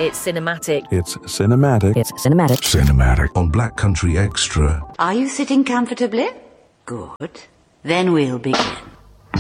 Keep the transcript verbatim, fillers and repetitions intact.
It's cinematic. It's cinematic. It's cinematic. Cinematic. On Black Country Extra. Are you sitting comfortably? Good. Then we'll begin.